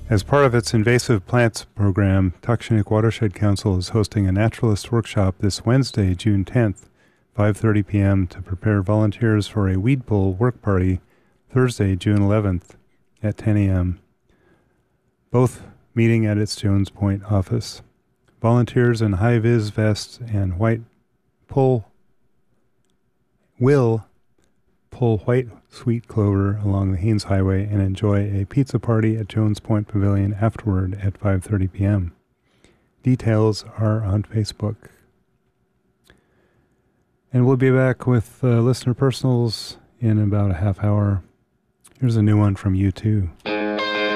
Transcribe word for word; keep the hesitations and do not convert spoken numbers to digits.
As part of its invasive plants program, Tuxtenic Watershed Council is hosting a naturalist workshop this Wednesday, June tenth, five thirty p.m. to prepare volunteers for a weed pull work party Thursday, June eleventh at ten a.m., both meeting at its Jones Point office. Volunteers in high-vis vests and white pull will pull white sweet clover along the Haines Highway and enjoy a pizza party at Jones Point Pavilion afterward at five thirty p.m. Details are on Facebook. And we'll be back with uh, listener personals in about a half hour. Here's a new one from U two.